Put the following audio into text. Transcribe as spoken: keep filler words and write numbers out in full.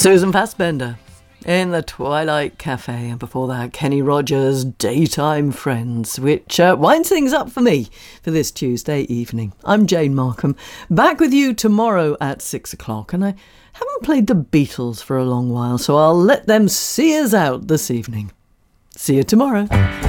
Susan Fassbender in the Twilight Cafe, and before that Kenny Rogers' Daytime Friends, which uh, winds things up for me for this Tuesday evening. I'm Jane Markham, back with you tomorrow at six o'clock, and I haven't played the Beatles for a long while, so I'll let them see us out this evening. See you tomorrow.